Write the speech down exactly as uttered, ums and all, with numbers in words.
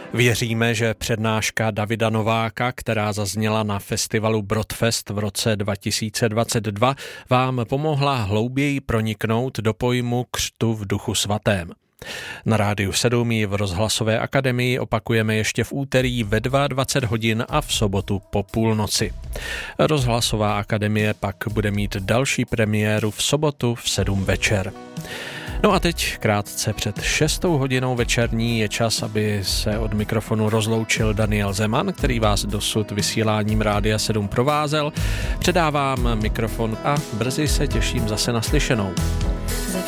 Věříme, že přednáška Davida Nováka, která zazněla na festivalu Brodfest v roce dva tisíce dvacet dva, vám pomohla hlouběji proniknout do pojmu křtu v Duchu svatém. Na Rádiu sedm ji v Rozhlasové akademii opakujeme ještě v úterý ve dvacet dva hodin a v sobotu po půlnoci. Rozhlasová akademie pak bude mít další premiéru v sobotu v sedm večer. No a teď krátce před šestou hodinou večerní je čas, aby se od mikrofonu rozloučil Daniel Zeman, který vás dosud vysíláním Rádia sedm provázel. Předávám mikrofon a brzy se těším zase na slyšenou.